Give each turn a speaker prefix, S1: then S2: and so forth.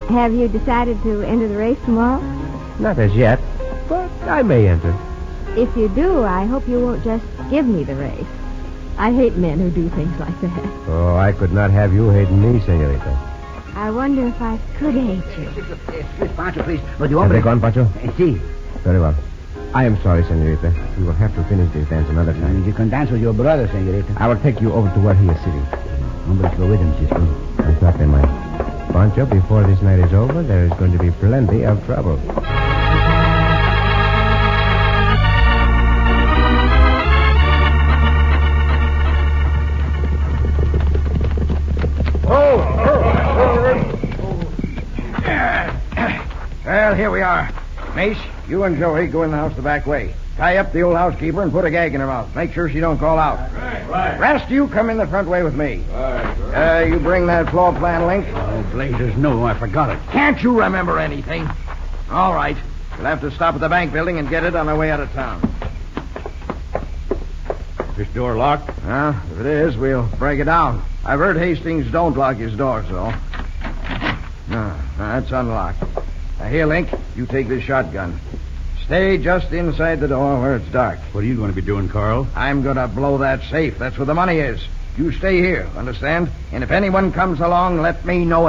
S1: Have you decided to enter the race tomorrow?
S2: Not as yet, but I may enter.
S1: If you do, I hope you won't just give me the race. I hate men who do things like that.
S2: Oh, I could not have you hating me, senorita.
S1: I wonder if I could hate you.
S3: Pancho, please.
S2: Have they gone, Pancho?
S3: Si.
S2: Very well. I am sorry, senorita. We will have to finish this dance another time.
S3: You can dance with your brother, senorita.
S2: I will take you over to where he is sitting.
S3: Hombres go with him, sister.
S2: Exactly, Mike. Pancho, before this night is over, there is going to be plenty of trouble.
S4: Well, here we are. Mace, you and Joey go in the house the back way. Tie up the old housekeeper and put a gag in her mouth. Make sure she don't call out.
S5: Right.
S4: Rest, you come in the front way with me.
S5: Right.
S4: You bring that floor plan, Link.
S3: Oh, blazes, no, I forgot it.
S4: Can't you remember anything? All right. We'll have to stop at the bank building and get it on our way out of town.
S5: Is this door locked?
S4: If it is, we'll break it down. I've heard Hastings don't lock his doors, though. No, that's unlocked. Now, here, Link, you take this shotgun. Stay just inside the door where it's dark.
S5: What are you going to be doing, Carl?
S4: I'm going to blow that safe. That's where the money is. You stay here, understand? And if anyone comes along, let me know